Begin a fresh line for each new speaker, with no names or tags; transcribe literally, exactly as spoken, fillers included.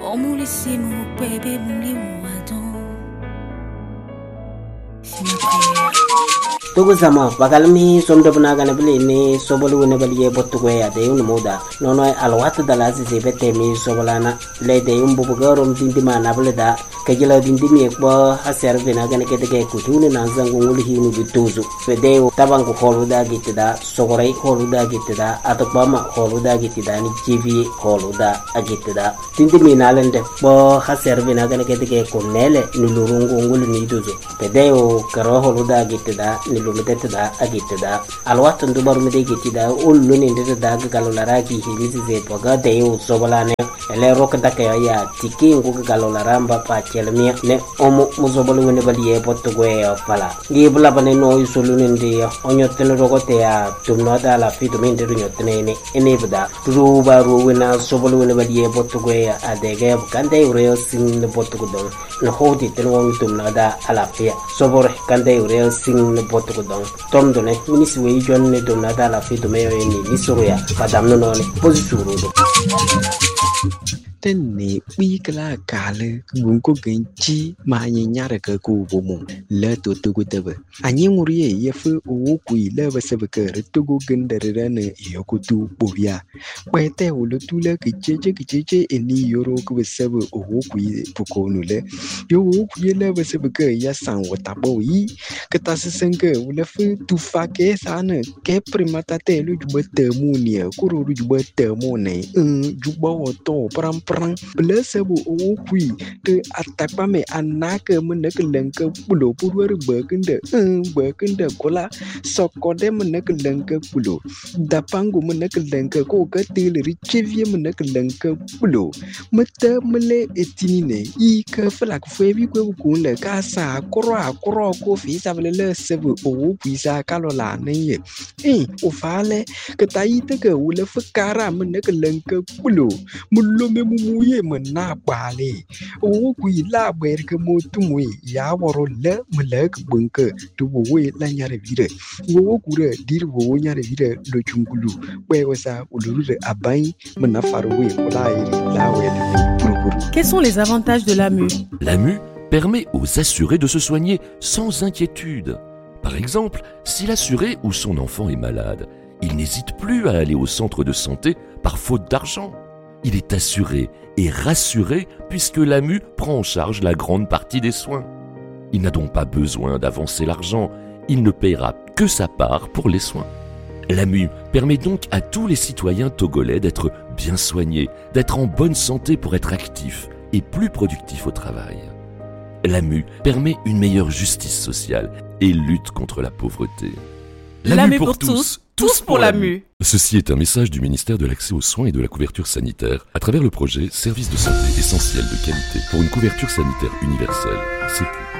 Omulissimo, baby, muli wadon. C'est ma prière.
Tugu sama bakalmi somdo bunaga na bili ni sobolu ne bali ye botugo ya de un moda nono alwat dala si bete mi sobolana le de un bubu garom dindi mana bele da kejela dindi mi ekbo haser bina ga ne kete ke kutuni na zangu nguli hinu bituzu fede tabangu holuda gitida sogorai holuda gitida atokba ma holuda gitida ni jivi holuda agitida dindi mi nalende bo haser bina ga ne kete ke kunele ni lurungu nguli ni tuzu fede o karo holuda gitida ni lumete da agite da alwatan dubar mu de gite da ullu ne da da ga galolara ki hibisi ze poga de u sobolane ele rok da ka ya tiki ngu galolara mba pa chelmi ne omo muzobolu ne baliye potto goe pala ngi bula bane no isulu ne de onyoten rogote ya tumno da la fitu min de nyotene ne ene bda ruba ruwina sobolu ne baliye potto goe adege kande ure sin ne potto go don no hodi ten won tumno da ala pia sobor kande ure sin ne potto don tom done minisi we jonne do nada la fi do meyo ni nisoroya padam no ne posisuru do
tenne bikla kale gunko genchi ma nyanyara ka ku bomu le to to gutebe anyi nguriye yefu o ku ile basebe ka retugo gendere ne yokutu bobia kwete ulu tule kicheche kicheche eni yoro ku basebe o ku pukonu le yo ku ile basebe ka ya san watabo yi kata sesenga ule fu tu fake sana ke primata te lu jubete munia kuru jubete mone jubo to pram Blessable o qui to attack me anaka munakanka pulo purwar bakunda bakunda kola sokode munakanka pulo dapangu munakanka ko katil richevie munakanka pulo mata mele etinine i ka flak febi ko kunle ka sa kro kro ko fi sabele sebe o qui sa kalola ne eh o fale ka tayite ka wala fakara munakanka pulo mullo me muye na bale o ku la ber ke motumu ya woro le mlek bunke to we la nyare vire wo ku re dir wo nyare vire do chungulu we wasa uluru abai mena farwe la la we.
Quels sont les avantages de l'A M U?
L'A M U permet aux assurés de se soigner sans inquiétude. Par exemple, si l'assuré ou son enfant est malade, il n'hésite plus à aller au centre de santé par faute d'argent. Il est assuré et rassuré puisque l'A M U prend en charge la grande partie des soins. Il n'a donc pas besoin d'avancer l'argent, il ne paiera que sa part pour les soins. L'A M U permet donc à tous les citoyens togolais d'être bien soignés, d'être en bonne santé pour être actifs et plus productifs au travail. L'A M U permet une meilleure justice sociale et lutte contre la pauvreté.
L'A M U pour tous, tous pour l'A M U.
Ceci est un message du ministère de l'Accès aux soins et de la couverture sanitaire à travers le projet Services de santé essentiels de qualité pour une couverture sanitaire universelle, C E Q.